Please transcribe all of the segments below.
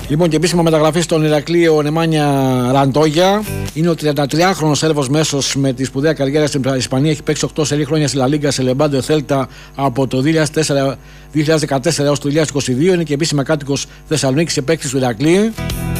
Λοιπόν, και επίσημα μεταγραφή στον Ηρακλείο Νεμάνια Ραντόγια. Είναι ο 33χρονος Σέρβος μέσος με τη σπουδαία καριέρα στην Ισπανία. Έχει παίξει 8 σερί χρόνια στη Λα Λίγκα σε Λεμπάντο Θέλτα από το 2014 έως το 2022. Είναι και επίσημα κάτοικος Θεσσαλονίκης και παίκτης του Ηρακλείου.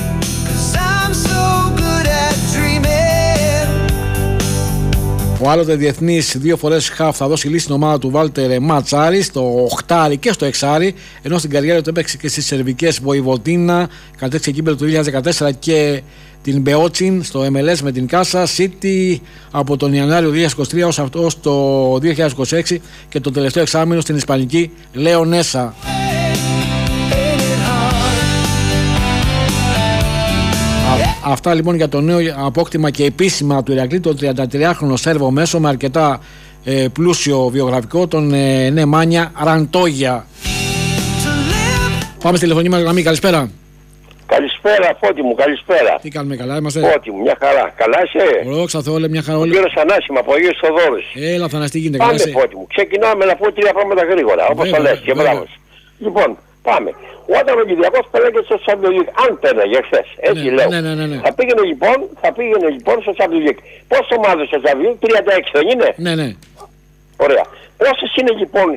Ο άλλοτε διεθνής 2 φορές χαφ θα δώσει λύση στην ομάδα του Βάλτερ Ματσάρη στο 8 και στο 6, ενώ στην καριέρα του έπαιξε και στις σερβικές Βοηβοτίνα, κατέκτησε κύπελλο το 2014 και την Μπεότσιν στο MLS με την Κάσα City από τον Ιανουάριο 2023 ως το 2026 και το τελευταίο εξάμηνο στην Ισπανική Λεονέσα. Αυτά λοιπόν για το νέο απόκτημα και επίσημα του Ηρακλείου, το 33χρονο Σέρβο μέσο με αρκετά πλούσιο βιογραφικό, τον Νεμάνια Ραντόγια. Πάμε στη τηλεφωνική μας γραμμή. Καλησπέρα. Καλησπέρα, Φώτη μου, καλησπέρα. Τι κάνουμε, καλά είμαστε? Φώτη μου, μια χαρά. Καλά είσαι? Δόξα Θεώ, μια χαρά όλοι. Κύριος Θανάσημα, από Αγίος Θοδόρης. Έλα, Θανάση, τι γίνεται? Πάμε, Φώτη μου. Ξεκινάμε να πω 3 πράγματα γρήγορα, όπως το λες και μπράβο. Λοιπόν, πάμε. Όταν ο Ολυμπιακός πέραγε στο Champions League, αν πέραγε χθες, έτσι λέω. Ναι. Θα πήγαινε λοιπόν στο Champions League. Πόσες ομάδες στο Champions League? 36 δεν είναι? Ναι. Ωραία. Πόσες είναι λοιπόν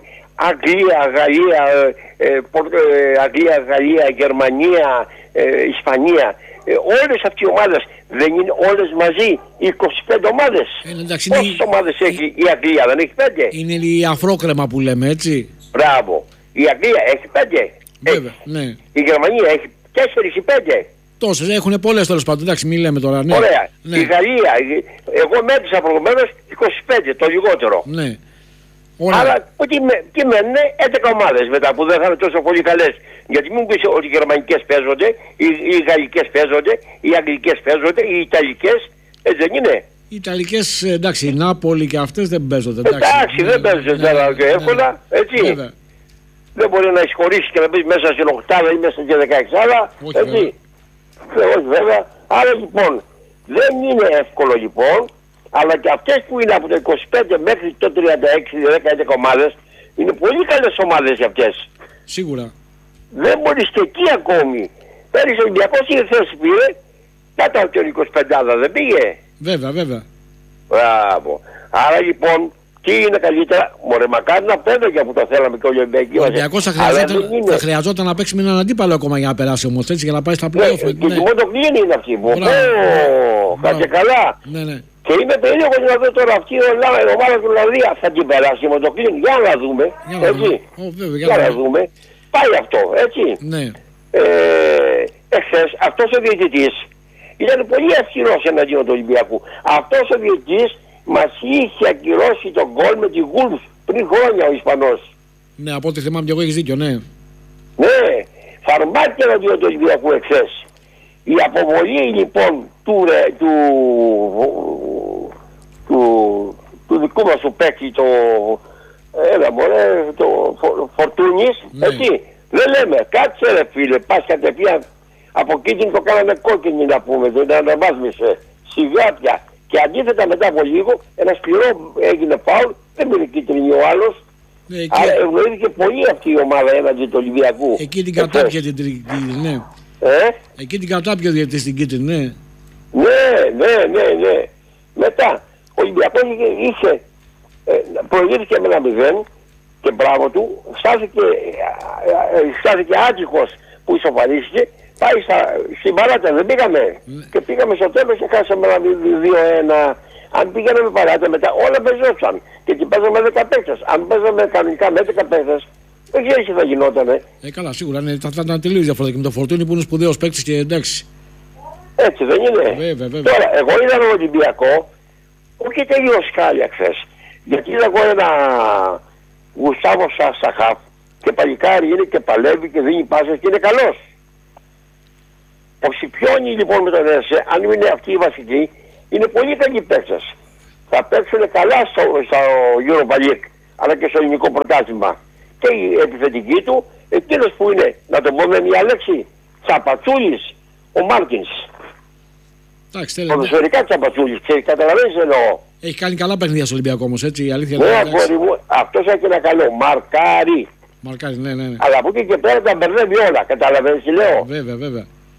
Αγγλία, Γερμανία, Ισπανία? Όλες αυτές οι ομάδες δεν είναι όλες μαζί 25 ομάδες? Πόσες ομάδες έχει η Αγγλία? Δεν έχει 5? Είναι η αφρόκρεμα που λέμε, έτσι. Μπράβο. Η Αγγλία έχει 5? Βέβαια, ναι. Η Γερμανία έχει 4 ή 5? Τόσες, έχουν πολλές τέλος πάντων, εντάξει, μην λέμε τώρα. Ναι. Ωραία. Ναι. Η Γαλλία, εγώ μέτρησα προηγουμένως 25, το λιγότερο. Ναι. Ωραία. Αλλά τι μένουν 11 ομάδες μετά που δεν θα είναι τόσο πολύ καλές. Γιατί μην πεις ότι οι γερμανικές παίζονται, οι γαλλικές παίζονται, οι αγγλικές παίζονται, οι ιταλικές, έτσι δεν είναι? Οι ιταλικές, εντάξει, η Νάπολη και αυτές δεν παίζονται. Εντάξει, δεν παίζονται εύκολα, έτσι. Βέβαια. Δεν μπορεί να εισχωρήσει και να μπει μέσα στην 8 ή μέσα στην 16, έτσι. Όχι βέβαια. Άρα λοιπόν δεν είναι εύκολο λοιπόν, αλλά και αυτές που είναι από το 25 μέχρι το 36, 10 ομάδες, είναι πολύ καλές ομάδες για αυτές. Σίγουρα. Δεν μπορείς και εκεί ακόμη. Πέρυσι ο Ολυμπιακός η θέση πήρε, κάτω από τον 25 δεν πήγε? Βέβαια. Μπράβο. Άρα λοιπόν, τι είναι καλύτερα? Μωρέ, μακάρι να πέταγε που το θέλαμε και ο Ολυμπιακός. Ο Ολυμπιακός θα χρειαζόταν να παίξει με έναν αντίπαλο ακόμα για να περάσει όμως, έτσι, για να πάει στα play-off. Και η Μοντοκλίνη είναι αυτή που. Κάτσε καλά. Ναι. Και είμαι περίεργος να δω τώρα αυτή η ομάδα του Λαδία θα την περάσει η Μοντοκλίνη. Για να δούμε. Για να δούμε. Πάει αυτό, έτσι. Ναι. Εχθές αυτός ο διαιτητής ήταν πολύ αυστηρός εναντίον του Ολυμπιακού. Αυτός ο διαιτητής μας είχε ακυρώσει τον γκολ με τη Wolves πριν χρόνια ο Ισπανός. Ναι, από ό,τι θυμάμαι και εγώ έχεις δίκιο, ναι. Ναι, φαρμάκια εναντίον του Ολυμπιακού εχθές. Η αποβολή λοιπόν του δικού μας του παίκτη, το Φορτούνης, έτσι. Δεν λέμε, κάτσε ρε φίλε, πας κατευθείαν από κίτρινη το κάναμε κόκκινη να πούμε, δεν αναβάσμισε σιγά πια. Και αντίθετα μετά από λίγο ένα σκληρό έγινε φάουλ, δεν πήρε κίτρινη ο άλλος. Ναι, άρα ευνοήθηκε πολύ αυτή η ομάδα έναντι του Ολυμπιακού. Εκεί την κατάπια την τρίτη, ναι. Εκεί την κατάπια ο διαιτητής στην κίτρινη, ναι. Ναι. Μετά ο Ολυμπιακός προηγήθηκε με 1-0 και μπράβο του, στάθηκε άτυχος που ισοφαρίστηκε. Πάει στην παράτα, δεν πήγαμε. Και πήγαμε στο τέλος και χάσαμε 2-1. Αν πήγαμε παράτα μετά όλα παίζονταν. Και εκεί παίζαμε 10 παίκτες. Αν παίζαμε κανονικά με 10 παίκτες, δεν ξέρεις τι θα γινότανε. Καλά, σίγουρα. Ναι, θα ήταν τελείως διαφορετικά με το Φορτούνι που είναι σπουδαίος παίκτης και εντάξει. Έτσι δεν είναι? Βέβαια. Τώρα, εγώ είδα τον Ολυμπιακό, όχι τελείως χάλια χθες. Γιατί είδα εγώ ένα Γουστάβο Σαχάφ και παλικάρι είναι και παλεύει και δίνει πάσες και είναι καλός. Ο Σιπιώνη λοιπόν με τον ΕΣΕ, αν είναι αυτοί οι βασικοί, είναι πολύ καλοί παίκτες. Θα παίξουν καλά στο Europa League, αλλά και στο ελληνικό πρωτάθλημα. Και η επιθετική του, εκείνος που είναι, να το πω με μια λέξη, Τσαπατσούλης, ο Μάρκινς. Ποδοσφαιρικά Τσαπατσούλης, καταλαβαίνεις εννοώ. Έχει κάνει καλά παιχνίδια στο Ολυμπιακό όμως, έτσι, η αλήθεια. Ναι, αγόρι μου, αυτός έχει ένα καλό, μαρκάρι. Ναι. Αλλά από εκεί και πέρα τα μπερδεύει όλα, καταλαβαίνεις τι λέω. Βέβαια.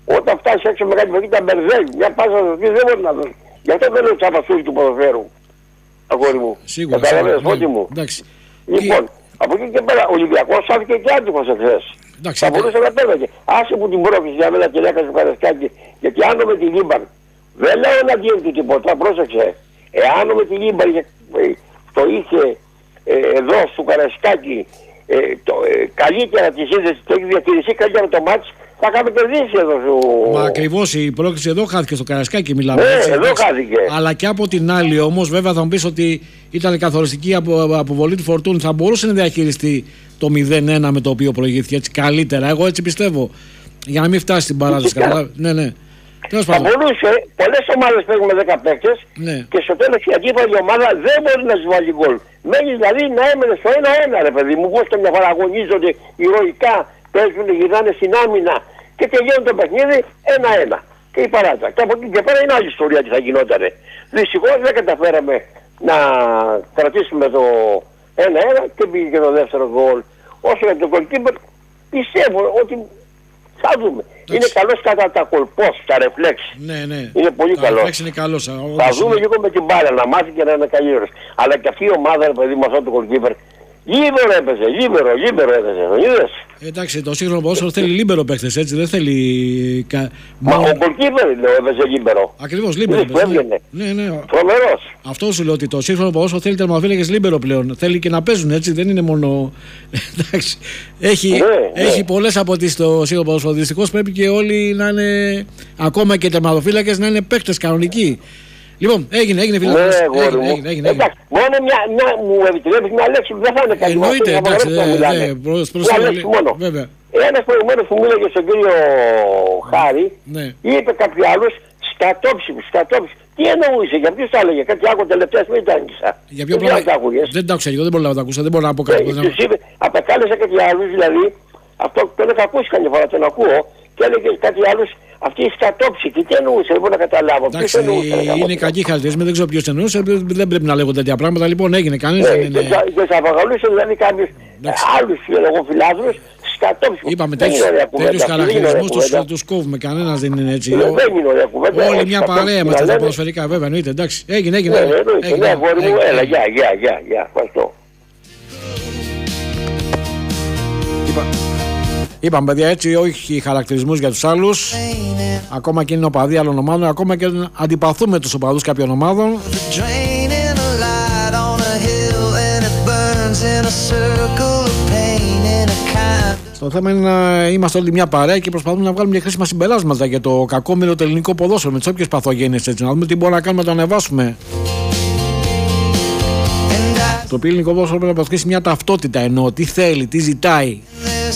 Όταν φτάσει έξω με κάτι παιδί τα μπερδεύει. Μια πάσα δοθεί δεν μπορεί να δώσει. Γι' αυτό δεν λέω τσαπασούλη του ποδοσφαίρου. Αγόρι μου. Σίγουρα. Καταλαβαίνεις, Φώτη μου. Εντάξει. Λοιπόν, από εκεί και πέρα ο Ολυμπιακός άφηκε και άτυχος εχθές. Θα μπορούσε να πέταγε. Άσε που την πρόκληση για μένα και έκανε του Καρασκάκη, γιατί άνω με τη Λίμπαν. Δεν λέω εναντίον του τίποτα, πρόσεξε. Εάν με τη Λίμπαν το είχε εδώ στο Καρασκάκη καλύτερα τη σύνδεση, το έχει διατηρηθεί καλύτερα το μάτς, θα είχαμε κερδίσει εδώ στο... Μα ακριβώς η πρόκληση εδώ χάθηκε στο Καρασκάκη, μιλάμε. Ναι, έτσι, εδώ χάθηκε. Αλλά και από την άλλη όμως, βέβαια θα μου πεις ότι ήταν καθοριστική αποβολή του Φορτούνη. Θα μπορούσε να διαχειριστεί το 0-1 με το οποίο προηγήθηκε έτσι καλύτερα. Εγώ έτσι πιστεύω. Για να μην φτάσει στην παράταση. Ναι, ναι. Θα μπορούσε, πολλές ομάδες παίζουν με 10 παίκτες, ναι, και στο τέλος η αντίπαλη ομάδα δεν μπορεί να σου βάλει γκολ. Μένει δηλαδή να έμενε στο 1-1, ρε παιδί μου, πώς και μια φορά αγωνίζονται ηρωικά, παίζουν, γυρνάνε στην άμυνα και τελειώνει το παιχνίδι 1-1 και η παράταση. Και από εκεί και πέρα είναι άλλη ιστορία τι θα γινότανε. Δυστυχώς δεν καταφέραμε να κρατήσουμε το 1-1 και πήγε και το δεύτερο γκολ. Όσο για τον goalkeeper, πιστεύω ότι θα δούμε. Είναι καλός κατά τα κολπός, τα ρεφλέξ. Ναι, ναι. Είναι πολύ καλός. Είναι καλός. Θα δούμε λίγο με την μπάλα να μάθει και να είναι καλύτερος. Αλλά και αυτή η ομάδα, παιδί μου, αυτό το goalkeeper, λίμπερο έπαιζε, λίμπερο έπαιζε. Είδες. Εντάξει, το σύγχρονο ποδόσφαιρο θέλει λίμπερο παίκτες, έτσι, δεν θέλει... Μα ο goalkeeper έπαιζε λίμπερο. Ακριβώς, λίμπερο. Ναι, ναι. Φοβερός. Αυτό σου λέω ότι το σύγχρονο ποδόσφαιρο θέλει τερματοφύλακες λίμπερο πλέον. Θέλει και να παίζουν, έτσι, δεν είναι μόνο... Εντάξει, έχει πολλές από τις στο σύγχρονο ποδόσφαιρο. Δυστυχώς πρέπει και όλοι να είναι, ακόμα και τερματοφύλακες, να είναι παίκτες κανονικοί. Λοιπόν, έγινε φίλε. Έγινε. Εντάξει, μόνο μου επιτρέπεις μια λέξη που δεν θα είναι κάτι. Εννοείται, εντάξει, μια λέξη μόνο. Ένας προηγουμένως που μίλαγε στον κύριο Χάρη, είπε κάποιοι άλλους σκατόψιμους. Τι εννοούσε, για ποιους τα έλεγε, κάτι άκου τελευταίας μην τα άγγισα. Για ποιο πράγμα, δεν τα άκουσα, εγώ δεν μπορώ να τα ακούσω, δεν μπορώ να πω κάτι. Απεκάλεσα κάτι άλλους, δηλαδή, αυτό τον είχα ακούσει καμιά φορά, τον ακούω, και έλεγε κάτι άλλους. Αυτή η σκατόψυχη, τι εννοούσε, δεν μπορώ να καταλάβω. Εντάξει, είναι κακή χαρακτηρισμή, δεν ξέρω ποιος εννοούσε, δεν πρέπει να λέγονται τέτοια πράγματα. Λοιπόν, έγινε κανείς. Και θα απαγαλούσε δηλαδή κάποιους άλλους φιλάδρους σκατόψυχους. Είπαμε τέτοιους χαρακτηρισμούς τους κόβουμε, κανένας δεν είναι έτσι. Δεν είναι ωραία κουβέντα. Όλοι μια παρέα είμαστε στα ποδοσφαιρικά, βέβαια, εννοείται. Εντάξει, έγινε. Ναι, αγόρι μου, έλα, γεια, ευχαριστώ. Είπαμε, παιδιά, έτσι, όχι χαρακτηρισμούς για τους άλλους. Ακόμα και είναι οπαδοί άλλων ομάδων, ακόμα και αντιπαθούμε τους οπαδούς κάποιων ομάδων. Το θέμα είναι να είμαστε όλοι μια παρέα και προσπαθούμε να βγάλουμε και χρήσιμα συμπεράσματα για το κακόμοιρο το ελληνικό ποδόσφαιρο με τις όποιες παθογένειες, έτσι, να δούμε τι μπορούμε να κάνουμε να το ανεβάσουμε. Το οποίο ελληνικό ποδόσφαιρο πρέπει να αποκτήσει μια ταυτότητα, εννοώ τι θέλει, τι ζητάει.